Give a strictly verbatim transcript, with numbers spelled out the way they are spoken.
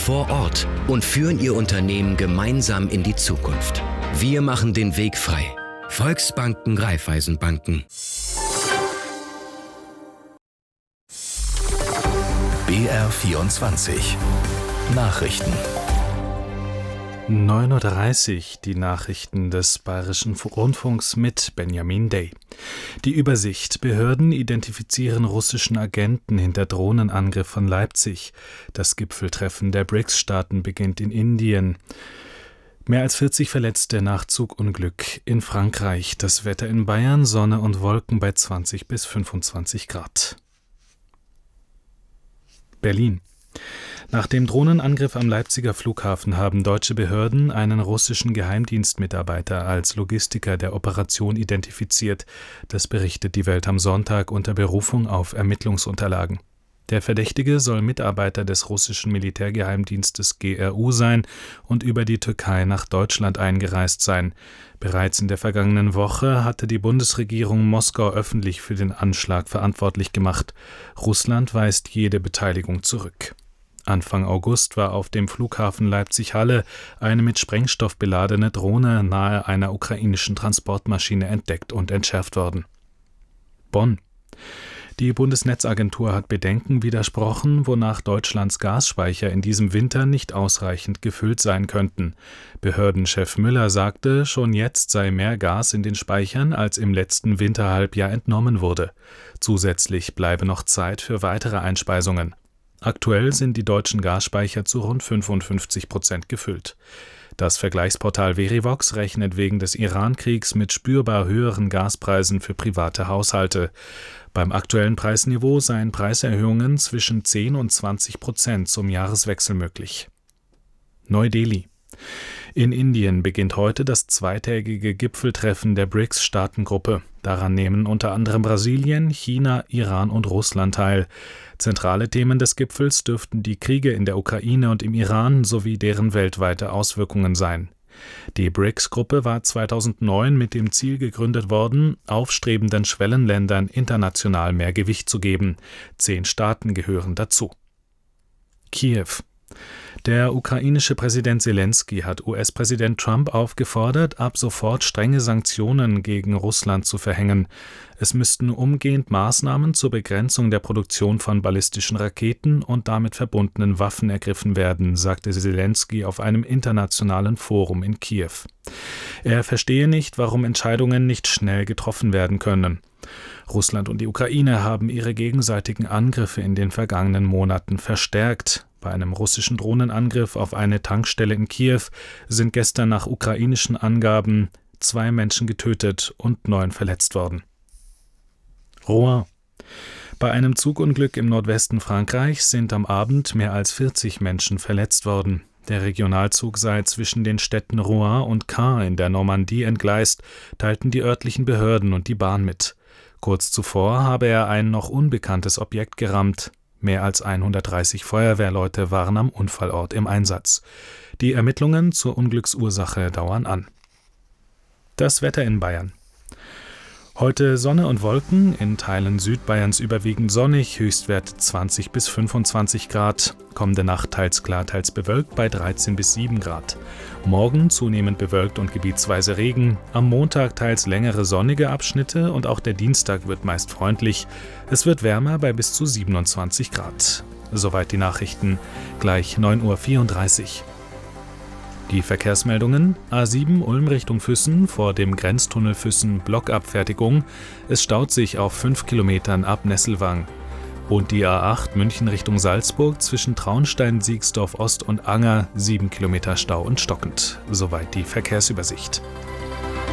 vor Ort und führen Ihr Unternehmen gemeinsam in die Zukunft. Wir machen den Weg frei. Volksbanken, Raiffeisenbanken. B R vierundzwanzig Nachrichten. neun Uhr dreißig, die Nachrichten des Bayerischen Rundfunks mit Benjamin Day. Die Übersicht: Behörden identifizieren russischen Agenten hinter Drohnenangriff von Leipzig. Das Gipfeltreffen der B R I C S-Staaten beginnt in Indien. Mehr als vierzig Verletzte nach Zugunglück in Frankreich. Das Wetter in Bayern: Sonne und Wolken bei zwanzig bis fünfundzwanzig Grad. Berlin. Nach dem Drohnenangriff am Leipziger Flughafen haben deutsche Behörden einen russischen Geheimdienstmitarbeiter als Logistiker der Operation identifiziert. Das berichtet die Welt am Sonntag unter Berufung auf Ermittlungsunterlagen. Der Verdächtige soll Mitarbeiter des russischen Militärgeheimdienstes G R U sein und über die Türkei nach Deutschland eingereist sein. Bereits in der vergangenen Woche hatte die Bundesregierung Moskau öffentlich für den Anschlag verantwortlich gemacht. Russland weist jede Beteiligung zurück. Anfang August war auf dem Flughafen Leipzig-Halle eine mit Sprengstoff beladene Drohne nahe einer ukrainischen Transportmaschine entdeckt und entschärft worden. Bonn. Die Bundesnetzagentur hat Bedenken widersprochen, wonach Deutschlands Gasspeicher in diesem Winter nicht ausreichend gefüllt sein könnten. Behördenchef Müller sagte, schon jetzt sei mehr Gas in den Speichern, als im letzten Winterhalbjahr entnommen wurde. Zusätzlich bleibe noch Zeit für weitere Einspeisungen. Aktuell sind die deutschen Gasspeicher zu rund fünfundfünfzig Prozent gefüllt. Das Vergleichsportal Verivox rechnet wegen des Iran-Kriegs mit spürbar höheren Gaspreisen für private Haushalte. Beim aktuellen Preisniveau seien Preiserhöhungen zwischen zehn und zwanzig Prozent zum Jahreswechsel möglich. Neu-Delhi. In Indien beginnt heute das zweitägige Gipfeltreffen der B R I C S-Staatengruppe. Daran nehmen unter anderem Brasilien, China, Iran und Russland teil. Zentrale Themen des Gipfels dürften die Kriege in der Ukraine und im Iran sowie deren weltweite Auswirkungen sein. Die B R I C S-Gruppe war zweitausendneun mit dem Ziel gegründet worden, aufstrebenden Schwellenländern international mehr Gewicht zu geben. Zehn Staaten gehören dazu. Kiew. Der ukrainische Präsident Selenskyj hat U S-Präsident Trump aufgefordert, ab sofort strenge Sanktionen gegen Russland zu verhängen. Es müssten umgehend Maßnahmen zur Begrenzung der Produktion von ballistischen Raketen und damit verbundenen Waffen ergriffen werden, sagte Selenskyj auf einem internationalen Forum in Kiew. Er verstehe nicht, warum Entscheidungen nicht schnell getroffen werden können. Russland und die Ukraine haben ihre gegenseitigen Angriffe in den vergangenen Monaten verstärkt. Bei einem russischen Drohnenangriff auf eine Tankstelle in Kiew sind gestern nach ukrainischen Angaben zwei Menschen getötet und neun verletzt worden. Rouen. Bei einem Zugunglück im Nordwesten Frankreichs sind am Abend mehr als vierzig Menschen verletzt worden. Der Regionalzug sei zwischen den Städten Rouen und Caen in der Normandie entgleist, teilten die örtlichen Behörden und die Bahn mit. Kurz zuvor habe er ein noch unbekanntes Objekt gerammt. Mehr als hundertdreißig Feuerwehrleute waren am Unfallort im Einsatz. Die Ermittlungen zur Unglücksursache dauern an. Das Wetter in Bayern. Heute Sonne und Wolken, in Teilen Südbayerns überwiegend sonnig, Höchstwert zwanzig bis fünfundzwanzig Grad. Kommende Nacht teils klar, teils bewölkt bei dreizehn bis sieben Grad. Morgen zunehmend bewölkt und gebietsweise Regen. Am Montag teils längere sonnige Abschnitte und auch der Dienstag wird meist freundlich. Es wird wärmer bei bis zu siebenundzwanzig Grad. Soweit die Nachrichten, gleich neun Uhr vierunddreißig. Die Verkehrsmeldungen: A sieben Ulm Richtung Füssen, vor dem Grenztunnel Füssen Blockabfertigung. Es staut sich auf fünf Kilometern ab Nesselwang. Und die A acht München Richtung Salzburg zwischen Traunstein, Siegsdorf Ost und Anger, sieben Kilometer Stau und stockend. Soweit die Verkehrsübersicht.